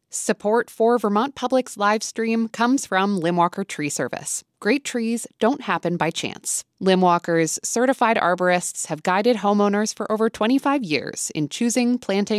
Support for Vermont Public's live stream comes from Limwalker Tree Service. Great trees don't happen by chance. Limwalker's certified arborists have guided homeowners for over 25 years in choosing, planting,